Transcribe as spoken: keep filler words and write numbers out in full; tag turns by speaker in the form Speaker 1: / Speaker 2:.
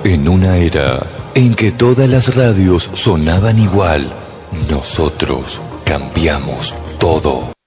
Speaker 1: En una era en que todas las radios sonaban igual, nosotros cambiamos todo.